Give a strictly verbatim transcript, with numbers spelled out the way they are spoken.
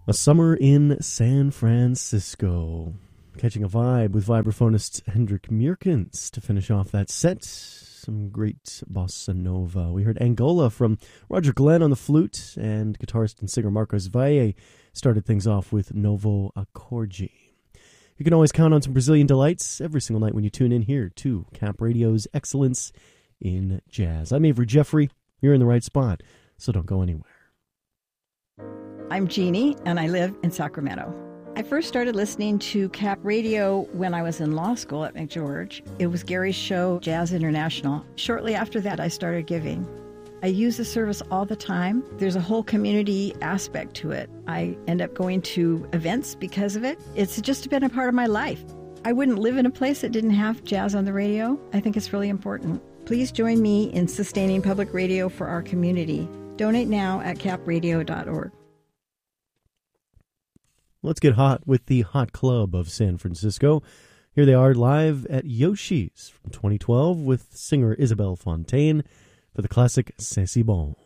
A Summer in San Francisco. Catching a vibe with vibraphonist Hendrik Meerkens to finish off that set. Some great bossa nova. We heard Angola from Roger Glenn on the flute, and guitarist and singer Marcos Valle started things off with Novo Accordi. You can always count on some Brazilian delights every single night when you tune in here to Cap Radio's Excellence in Jazz. I'm Avery Jeffrey. You're in the right spot, so don't go anywhere. I'm Jeannie, and I live in Sacramento. I first started listening to Cap Radio when I was in law school at McGeorge. It was Gary's show, Jazz International. Shortly after that, I started giving. I use the service all the time. There's a whole community aspect to it. I end up going to events because of it. It's just been a part of my life. I wouldn't live in a place that didn't have jazz on the radio. I think it's really important. Please join me in sustaining public radio for our community. Donate now at cap radio dot org. Let's get hot with the Hot Club of San Francisco. Here they are live at Yoshi's from twenty twelve with singer Isabelle Fontaine for the classic C'est si bon.